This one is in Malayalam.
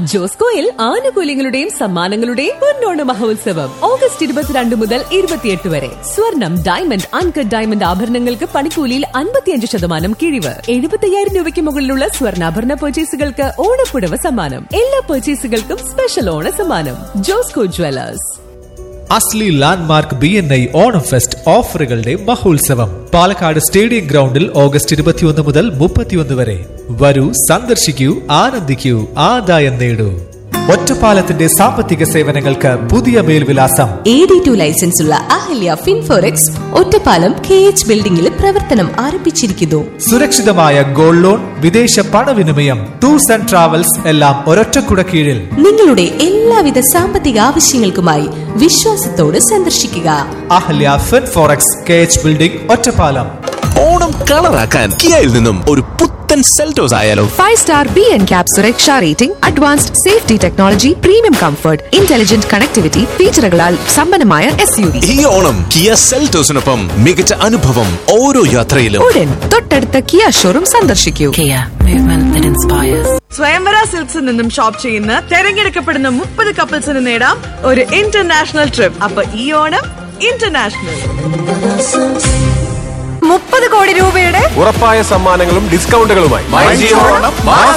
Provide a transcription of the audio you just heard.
ജോസ്കോയിൽ ആനുകൂല്യങ്ങളുടെയും സമ്മാനങ്ങളുടെയും പൊന്നോണ മഹോത്സവം ഓഗസ്റ്റ് 22 മുതൽ 28 വരെ. സ്വർണം, ഡയമണ്ട്, അൺകട്ട് ഡയമണ്ട് ആഭരണങ്ങൾക്ക് പണിക്കൂലിയിൽ 55% കിഴിവ്. 75,000 രൂപയ്ക്ക് മുകളിലുള്ള സ്വർണ്ണാഭരണ പർച്ചേസുകൾക്ക് ഓണപ്പുടവ സമ്മാനം. എല്ലാ പർച്ചേസുകൾക്കും സ്പെഷ്യൽ ഓണ സമ്മാനം. ജോസ്കോ ജ്വല്ലേഴ്സ്. അസ്ലി ലാൻഡ്മാർക്ക് BNI ഓണം ഫെസ്റ്റ് ഓഫറുകളുടെ മഹോത്സവം പാലക്കാട് സ്റ്റേഡിയം ഗ്രൗണ്ടിൽ ഓഗസ്റ്റ് 21 മുതൽ 31 വരെ. വരൂ, സന്ദർശിക്കൂ, ആനന്ദിക്കൂ, ആദായം നേടൂ. ഒറ്റപ്പാലത്തിന്റെ സാമ്പത്തിക സേവനങ്ങൾക്ക് പുതിയ മേൽവിലാസം. AD2 ലൈസൻസ് ഉള്ള അഹല്യ ഫിൻഫോറെക്സ് ഒറ്റപ്പാലം KH ബിൽഡിംഗിൽ പ്രവർത്തനം ആരംഭിച്ചിരിക്കുന്നു. സുരക്ഷിതമായ ഗോൾഡ് ലോൺ, വിദേശ പണവിനിമയം, ടൂർസ് ആൻഡ് ട്രാവൽസ് എല്ലാം ഒരൊറ്റക്കുട കീഴിൽ. നിങ്ങളുടെ എല്ലാവിധ സാമ്പത്തിക ആവശ്യങ്ങൾക്കുമായി വിശ്വാസത്തോട് സന്ദർശിക്കുക അഹല്യ ഫിൻഫോറെക്സ് KH ബിൽഡിംഗ്, ഒറ്റപ്പാലം. ഓണം കളറാക്കാൻ കിയയിൽ നിന്നും ഒരു പുത്തൻ സെൽറ്റോസ് ആയാലോ? 5-star BNCAP സുരക്ഷാ rating, advanced safety technology, premium comfort, intelligent connectivity ഫീച്ചറുകളാൽ സമ്പന്നമായ SUV. ഈ ഓണം കിയ സെൽറ്റോസിനൊപ്പം മികച്ച അനുഭവം ഓരോ യാത്രയിലും. ഉടൻ തൊട്ടടുത്ത കിയ ഷോറൂം സന്ദർശിക്കൂ. സ്വയംവര സിൽക്സിൽ നിന്നും ഷോപ്പ് ചെയ്യുന്ന തെരഞ്ഞെടുക്കപ്പെടുന്ന 30 കപ്പിൾസിന് നേടാം ഒരു ഇന്റർനാഷണൽ ട്രിപ്പ്. അപ്പൊ ഈ ഓണം ഇന്റർനാഷണൽ. 30 കോടി രൂപയുടെ ഉറപ്പായ സമ്മാനങ്ങളും ഡിസ്കൗണ്ടുകളുമായി